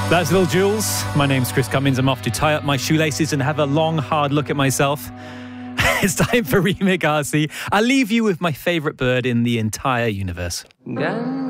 That's Little Jules. My name's Chris Cummins. I'm off to tie up my shoelaces and have a long, hard look at myself. It's time for Remix RC. I'll leave you with my favourite bird in the entire universe.